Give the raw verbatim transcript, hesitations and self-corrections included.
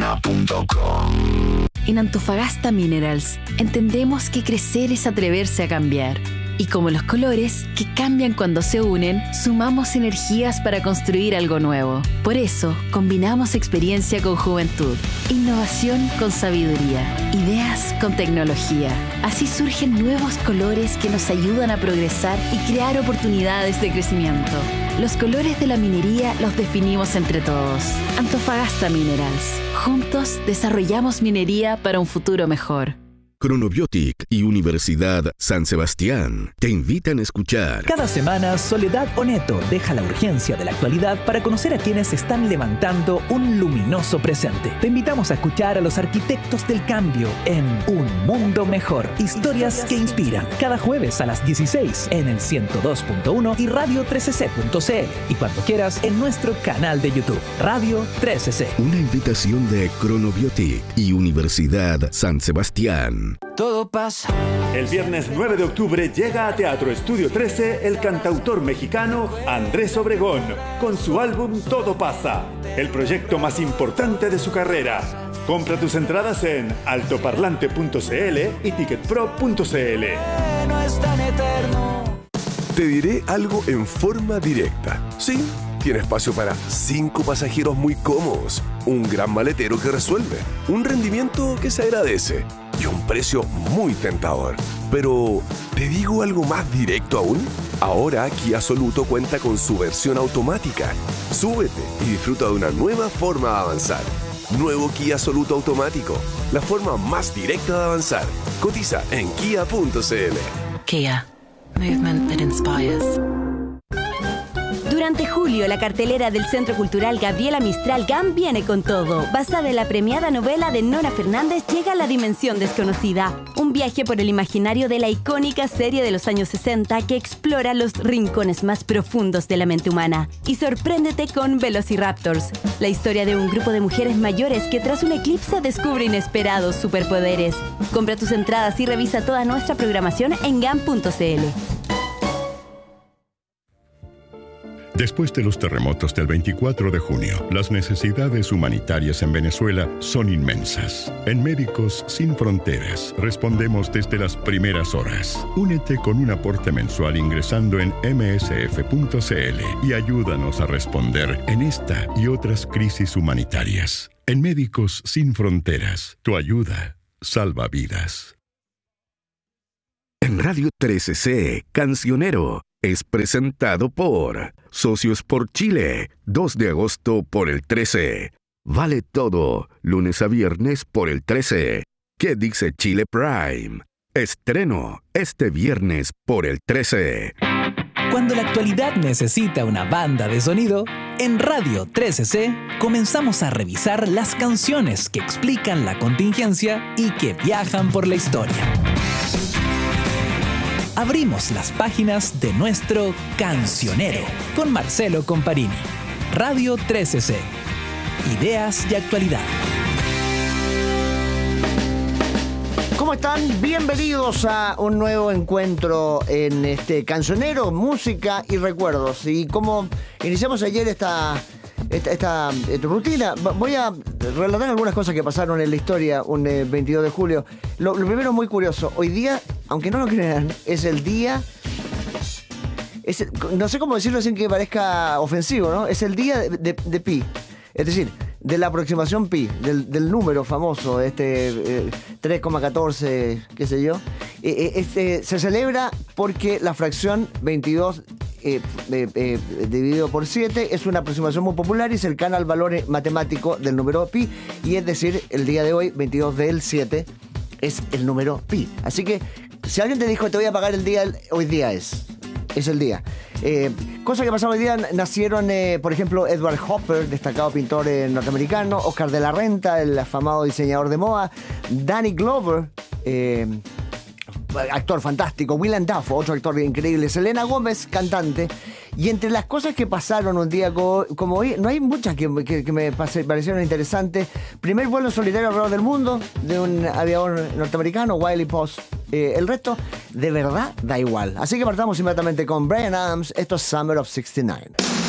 duna punto com. En Antofagasta Minerals entendemos que crecer es atreverse a cambiar. Y como los colores, que cambian cuando se unen, sumamos energías para construir algo nuevo. Por eso, combinamos experiencia con juventud, innovación con sabiduría, ideas con tecnología. Así surgen nuevos colores que nos ayudan a progresar y crear oportunidades de crecimiento. Los colores de la minería los definimos entre todos. Antofagasta Minerals. Juntos desarrollamos minería para un futuro mejor. Chronobiotic y Universidad San Sebastián te invitan a escuchar. Cada semana, Soledad Oneto deja la urgencia de la actualidad para conocer a quienes están levantando un luminoso presente. Te invitamos a escuchar a los arquitectos del cambio en Un Mundo Mejor. Historias que inspiran. Cada jueves a las dieciséis en el ciento dos punto uno y radio trece ce punto ce ele. Y cuando quieras en nuestro canal de YouTube, Radio trece ce. Una invitación de Chronobiotic y Universidad San Sebastián. Todo pasa. El viernes nueve de octubre llega a Teatro Estudio trece el cantautor mexicano Andrés Obregón con su álbum Todo Pasa, el proyecto más importante de su carrera. Compra tus entradas en altoparlante punto ce ele y ticketpro punto ce ele. No es tan eterno. Te diré algo en forma directa. Sí, tiene espacio para cinco pasajeros muy cómodos, un gran maletero que resuelve, un rendimiento que se agradece y un precio muy tentador. Pero, ¿te digo algo más directo aún? Ahora Kia Soluto cuenta con su versión automática. Súbete y disfruta de una nueva forma de avanzar. Nuevo Kia Soluto automático, la forma más directa de avanzar. Cotiza en kia punto ce ele. Kia. Movement that inspires. Durante julio, la cartelera del Centro Cultural Gabriela Mistral G A M viene con todo. Basada en la premiada novela de Nora Fernández, llega a La Dimensión Desconocida. Un viaje por el imaginario de la icónica serie de los años sesenta que explora los rincones más profundos de la mente humana. Y sorpréndete con Velociraptors, la historia de un grupo de mujeres mayores que tras un eclipse descubre inesperados superpoderes. Compra tus entradas y revisa toda nuestra programación en gam punto ce ele. Después de los terremotos del veinticuatro de junio, las necesidades humanitarias en Venezuela son inmensas. En Médicos Sin Fronteras respondemos desde las primeras horas. Únete con un aporte mensual ingresando en eme ese efe punto ce ele y ayúdanos a responder en esta y otras crisis humanitarias. En Médicos Sin Fronteras, tu ayuda salva vidas. En Radio trece ce, Cancionero es presentado por Socios por Chile, dos de agosto por el trece. Vale todo, lunes a viernes por el trece. ¿Qué dice Chile Prime? Estreno este viernes por el trece. Cuando la actualidad necesita una banda de sonido, en Radio trece ce comenzamos a revisar las canciones que explican la contingencia y que viajan por la historia. Abrimos las páginas de nuestro Cancionero con Marcelo Comparini. Radio trece ce. Ideas y actualidad. ¿Cómo están? Bienvenidos a un nuevo encuentro en este Cancionero, música y recuerdos. Y como iniciamos ayer esta, esta, esta, esta rutina, voy a relatar algunas cosas que pasaron en la historia un eh, veintidós de julio. Lo, lo primero muy curioso, hoy día, aunque no lo crean, es el día... Es, no sé cómo decirlo sin que parezca ofensivo, ¿no? Es el día de, de, de pi. Es decir, de la aproximación pi, del, del número famoso, este eh, tres coma catorce, qué sé yo. Eh, este, se celebra porque la fracción veintidós eh, eh, eh, dividido por siete es una aproximación muy popular y cercana al valor matemático del número pi. Y es decir, el día de hoy, veintidós del siete, es el número pi. Así que, si alguien te dijo te voy a pagar el día, hoy día es. Es el día. Eh, cosa que pasaba hoy día, nacieron, eh, por ejemplo, Edward Hopper, destacado pintor eh, norteamericano, Oscar de la Renta, el afamado diseñador de moda, Danny Glover, eh, actor fantástico, Willem Dafoe, otro actor increíble, Selena Gómez, cantante. Y entre las cosas que pasaron un día como, como hoy, no hay muchas que, que, que me pase, parecieron interesantes. Primer vuelo solitario alrededor del mundo de un aviador norteamericano, Wiley Post. Eh, el resto, de verdad, da igual. Así que partamos inmediatamente con Bryan Adams. Esto es Summer of sesenta y nueve.